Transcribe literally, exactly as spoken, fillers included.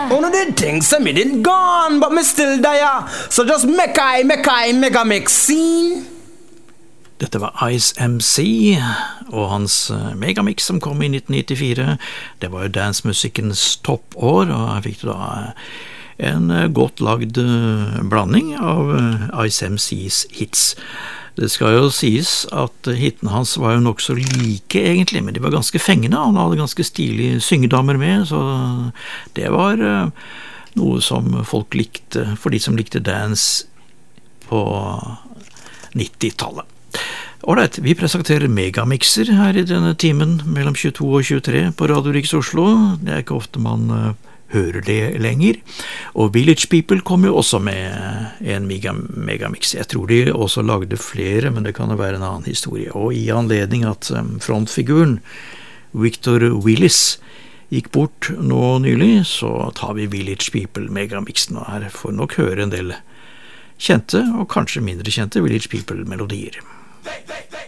Oh no, they think so me didn't gone, but me still there. So just make I, make I, mega mix scene. Dette var Ice M C og hans megamix som kom i nitten nittifire. Det var jo dancemusikkens toppår, og her fikk du da en godt lagd blanding av Ice M C's hits. Det skal jo sies at hitene hans var jo nok så like egentlig, men de var ganske fengende. Han hadde ganske stilige syngedamer med, så det var noe som folk likte, for de som likte dance på nittitallet. Alright, vi presenterer megamixer her i denne timen mellom tjueto og tjuetre på Radio Riks Oslo. Det er ikke ofte man uh, hører det lenger. Og Village People kom jo også med en mega, megamix. Jeg tror de også lagde flere, men det kan jo være en annen historie. Og i anledning at um, frontfiguren Victor Willis gikk bort nå nylig, så tar vi Village People megamixen, og her får nok høre en del kjente og kanskje mindre kjente Village People-melodier. They, they